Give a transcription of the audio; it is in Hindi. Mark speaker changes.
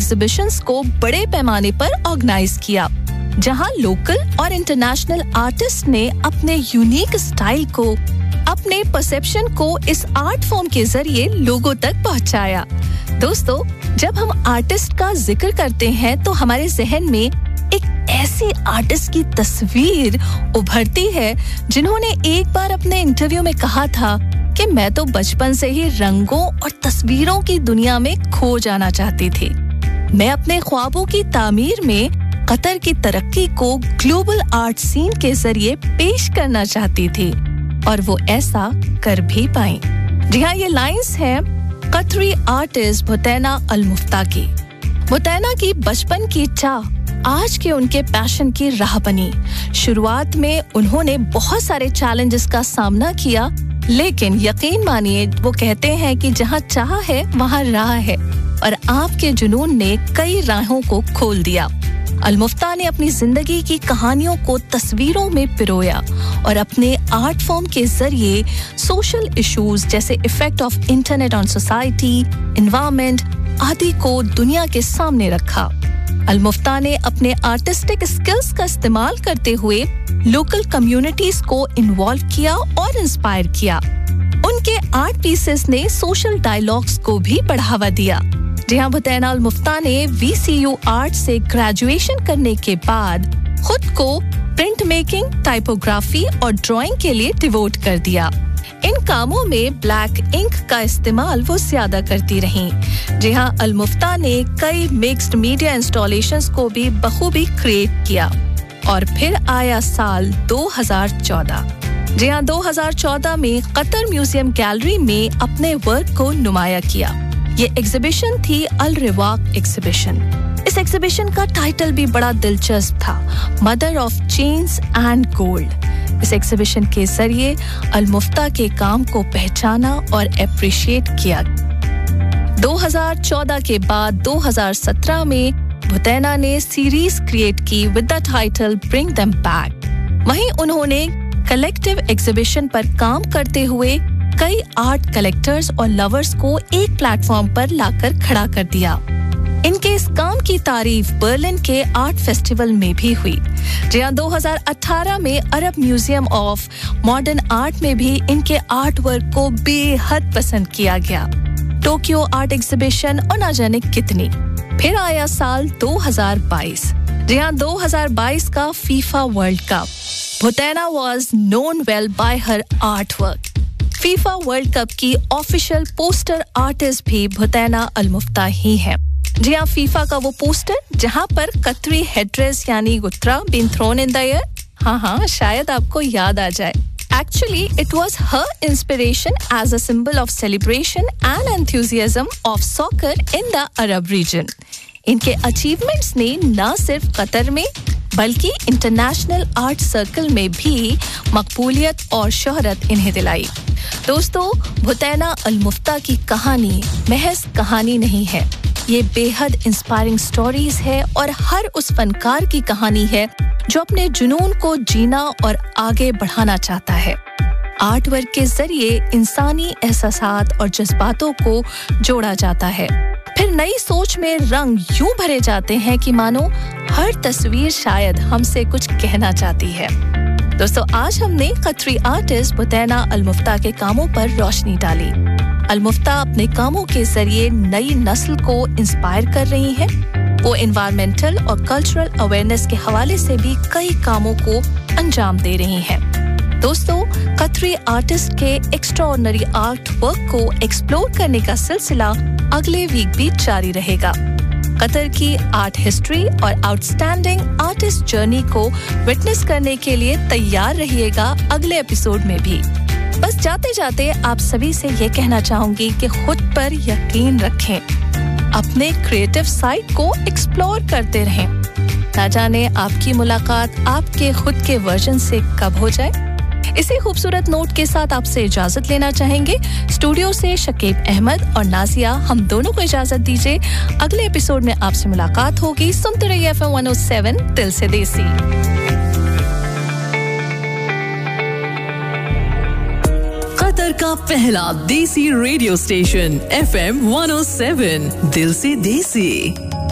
Speaker 1: एग्जीबिशंस को बड़े पैमाने पर ऑर्गेनाइज किया, जहां लोकल और इंटरनेशनल आर्टिस्ट ने अपने यूनिक स्टाइल को, अपने परसेप्शन को इस आर्ट फॉर्म के जरिए लोगों तक पहुंचाया। दोस्तों, जब हम आर्टिस्ट का जिक्र करते हैं तो हमारे जहन में एक ऐसी आर्टिस्ट की तस्वीर उभरती है जिन्होंने एक बार अपने इंटरव्यू में कहा था कि मैं तो बचपन से ही रंगों और तस्वीरों की दुनिया में खो जाना चाहती थी। मैं अपने ख्वाबों की तामीर में कतर की तरक्की को ग्लोबल आर्ट सीन के जरिए पेश करना चाहती थी और वो ऐसा कर भी पाई। जी हाँ, ये लाइंस हैं कतरी आर्टिस्ट बुतैना अल-मुफ्ता की। बुतैना की बचपन की चाह आज के उनके पैशन की राह बनी। शुरुआत में उन्होंने बहुत सारे चैलेंजेस का सामना किया, लेकिन यकीन मानिए, वो कहते हैं कि जहाँ चाह है वहाँ राह है, और आपके जुनून ने कई राहों को खोल दिया। अल-मुफ्ता ने अपनी जिंदगी की कहानियों को तस्वीरों में पिरोया और अपने आर्ट फॉर्म के जरिए सोशल इश्यूज जैसे effect of internet on society, environment आदि को दुनिया के सामने रखा। अल-मुफ्ता ने अपने आर्टिस्टिक स्किल्स का इस्तेमाल करते हुए लोकल कम्युनिटीज को इन्वॉल्व किया और इंस्पायर किया। उनके आर्ट पीसेस ने सोशल डायलॉग्स को भी बढ़ावा दिया। जी हाँ, बुतैना अल-मुफ्ता ने VCU आर्ट से ग्रेजुएशन करने के बाद खुद को प्रिंट मेकिंग, टाइपोग्राफी और ड्राइंग के लिए डिवोट कर दिया। इन कामों में ब्लैक इंक का इस्तेमाल वो ज्यादा करती रहीं। जी हाँ, अल-मुफ्ता ने कई मिक्स्ड मीडिया इंस्टॉलेशंस को भी बखूबी क्रिएट किया। और फिर आया साल 2014। जी हाँ, 2014 में कतर म्यूजियम गैलरी में अपने वर्क को नुमाया किया। ये एग्जीबिशन थी अल-रिवाक एग्जीबिशन। इस एग्जीबिशन का टाइटल भी बड़ा दिलचस्प था, mother of chains and gold. इस एग्जीबिशन के जरिए अल-मुफ्ता के काम को पहचाना और एप्रिशिएट किया। 2014 के बाद 2017 में बुतैना ने सीरीज क्रिएट की with the title bring them back. वहीं उन्होंने कलेक्टिव एग्जीबिशन पर काम करते हुए कई आर्ट कलेक्टर्स और लवर्स को एक प्लेटफॉर्म पर लाकर खड़ा कर दिया। इनके इस काम की तारीफ बर्लिन के आर्ट फेस्टिवल में भी हुई। जी हाँ, 2018 में अरब म्यूजियम ऑफ मॉडर्न आर्ट में भी इनके आर्ट वर्क को बेहद पसंद किया गया। टोक्यो आर्ट एग्जीबिशन और न जाने कितनी। फिर आया साल 2022। जी हाँ, 2022 का FIFA world cup. बुतैना was known well bye her art work. FIFA world cup की ऑफिशियल पोस्टर आर्टिस्ट भी बुतैना अल-मुफ्ता ही है। जी हाँ, फीफा का वो पोस्टर जहां पर कतरी हेड्रेस यानी गुत्रा been thrown in the air. हाँ, शायद आपको याद आ जाए। Actually, it was her inspiration as a symbol of celebration and enthusiasm of soccer in the Arab region. इनके अचीवमेंट्स ने न सिर्फ कतर में बल्कि इंटरनेशनल आर्ट सर्कल में भी मकबूलियत और शोहरत इन्हें दिलाई। दोस्तों, बुतैना अल-मुफ्ता की कहानी महज कहानी नहीं है, ये बेहद इंस्पायरिंग स्टोरीज है और हर उस फनकार की कहानी है जो अपने जुनून को जीना और आगे बढ़ाना चाहता है। आर्ट वर्क के जरिए इंसानी एहसासात और जज्बातों को जोड़ा जाता है। फिर नई सोच में रंग यूं भरे जाते हैं कि मानो हर तस्वीर शायद हमसे कुछ कहना चाहती है। दोस्तों, आज हमने कतरी आर्टिस्ट बुतैना अल-मुफ्ता के कामों पर रोशनी डाली। अल-मुफ्ता अपने कामों के जरिए नई नस्ल को इंस्पायर कर रही हैं। वो एनवायरमेंटल और कल्चरल अवेयरनेस के हवाले से भी कई कामों को अंजाम दे रही हैं। दोस्तों, कतरी आर्टिस्ट के एक्स्ट्राऑर्डिनरी आर्ट वर्क को एक्सप्लोर करने का सिलसिला अगले वीक भी जारी रहेगा। कतर की आर्ट हिस्ट्री और आउटस्टैंडिंग आर्टिस्ट जर्नी को विटनेस करने के लिए तैयार रहिएगा अगले एपिसोड में भी। बस जाते जाते आप सभी से ये कहना चाहूंगी कि खुद पर यकीन रखें, अपने क्रिएटिव साइड को एक्सप्लोर करते रहें। ना जाने आपकी मुलाकात आपके खुद के वर्जन से कब हो जाए। इसी खूबसूरत नोट के साथ आपसे इजाजत लेना चाहेंगे। स्टूडियो से शकीब अहमद और नाजिया, हम दोनों को इजाजत दीजिए। अगले एपिसोड में आपसे मुलाकात होगी। सुनते रहिए FM 107 दिल से देसी।
Speaker 2: कतर का पहला देसी रेडियो स्टेशन FM 107 दिल से देसी।